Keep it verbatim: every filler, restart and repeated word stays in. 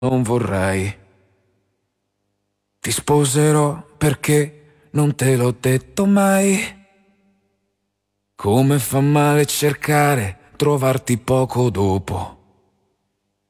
non vorrei. Ti sposerò perché non te l'ho detto mai. Come fa male cercare, trovarti poco dopo.